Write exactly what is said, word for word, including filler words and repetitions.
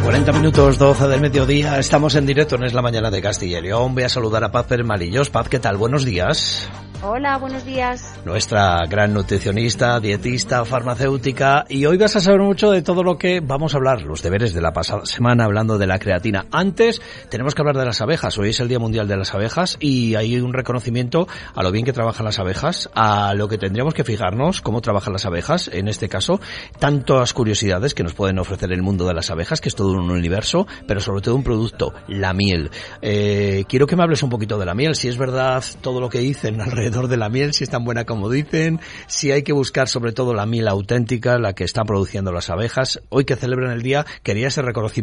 cuarenta minutos, doce del mediodía, estamos en directo en Es la Mañana de Castilla y León. Voy a saludar a Paz Pérez Malillos. Paz, ¿qué tal? Buenos días. Hola, buenos días. Nuestra gran nutricionista, dietista, farmacéutica, y hoy vas a saber mucho de todo lo que vamos a hablar, los deberes de la pasada semana hablando de la creatina. Antes tenemos que hablar de las abejas. Hoy es el Día Mundial de las Abejas y hay un reconocimiento a lo bien que trabajan las abejas, a lo que tendríamos que fijarnos, cómo trabajan las abejas, en este caso, tantas curiosidades que nos pueden ofrecer el mundo de las abejas, que es todo un universo, pero sobre todo un producto, la miel. Eh, quiero que me hables un poquito de la miel, si es verdad todo lo que dicen alrededor de la miel, si es tan buena como dicen, si hay que buscar sobre todo la miel auténtica, la que están produciendo las abejas. Hoy que celebran el día, quería ese reconocimiento